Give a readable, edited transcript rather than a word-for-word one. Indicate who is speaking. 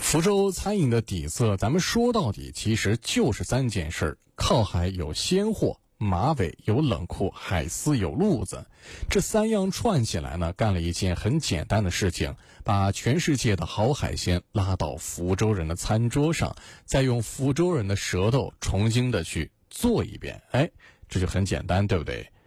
Speaker 1: 福州餐饮的底色，咱们说到底其实就是3件事：靠海有鲜货，马尾有冷库，海丝有路子。这3样串起来呢，干了一件很简单的事情，把全世界的好海鲜拉到福州人的餐桌上，再用福州人的舌头重新的去做一遍。这就很简单，对不对？